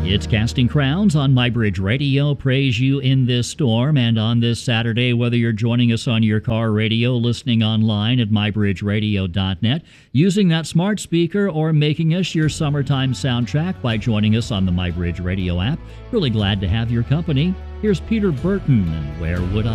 It's Casting Crowns on MyBridge Radio. Praise you in this storm. And on this Saturday, whether you're joining us on your car radio, listening online at mybridgeradio.net, using that smart speaker, or making us your summertime soundtrack by joining us on the MyBridge Radio app, really glad to have your company. Here's Peter Burton and Where Would I